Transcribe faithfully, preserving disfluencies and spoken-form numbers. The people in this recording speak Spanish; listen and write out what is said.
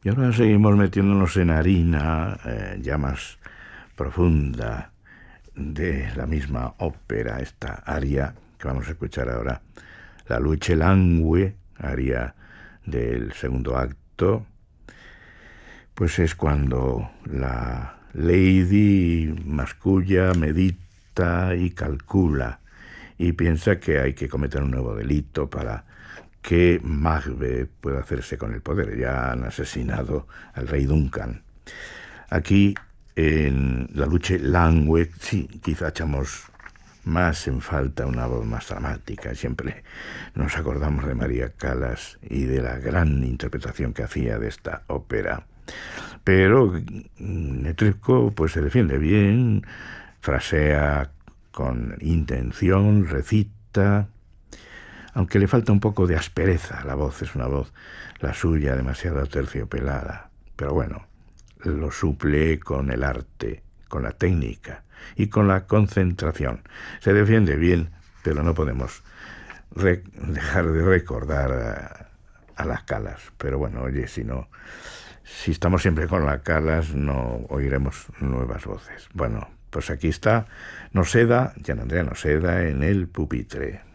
Y ahora seguimos metiéndonos en harina eh, ya más profunda de la misma ópera, esta aria que vamos a escuchar ahora, la Luce Langue, aria del segundo acto. Pues es cuando la lady masculla, medita y calcula y piensa que hay que cometer un nuevo delito para que Macbeth pueda hacerse con el poder. Ya han asesinado al rey Duncan. Aquí, en la Luce Langue, sí, quizá echamos más en falta una voz más dramática. Siempre nos acordamos de María Callas y de la gran interpretación que hacía de esta ópera. Pero Netrebko pues se defiende bien, frasea con intención, recita, aunque le falta un poco de aspereza. La voz es una voz, la suya, demasiado aterciopelada. Pero bueno, lo suple con el arte, con la técnica y con la concentración. Se defiende bien, pero no podemos re- dejar de recordar a, a las Calas. Pero bueno, oye, si no, si estamos siempre con las Calas, no oiremos nuevas voces. Bueno, pues aquí está Noseda, Gian Andrea Noseda, en el pupitre.